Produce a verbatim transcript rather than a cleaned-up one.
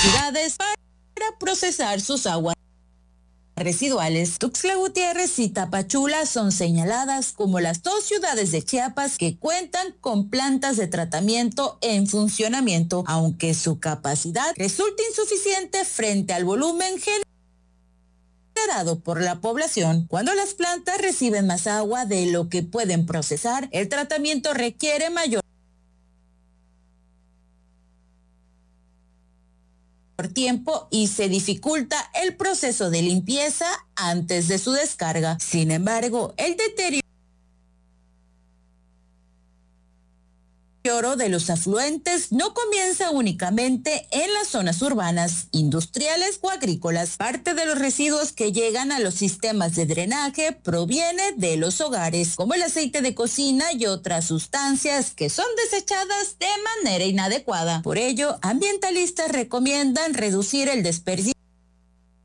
ciudades para procesar sus aguas residuales. Tuxtla Gutiérrez y Tapachula son señaladas como las dos ciudades de Chiapas que cuentan con plantas de tratamiento en funcionamiento, aunque su capacidad resulta insuficiente frente al volumen generado por la población. Cuando las plantas reciben más agua de lo que pueden procesar, el tratamiento requiere mayor tiempo y se dificulta el proceso de limpieza antes de su descarga. Sin embargo, el deterioro de los afluentes no comienza únicamente en las zonas urbanas, industriales o agrícolas. Parte de los residuos que llegan a los sistemas de drenaje proviene de los hogares, como el aceite de cocina y otras sustancias que son desechadas de manera inadecuada. Por ello, ambientalistas recomiendan reducir el desperdicio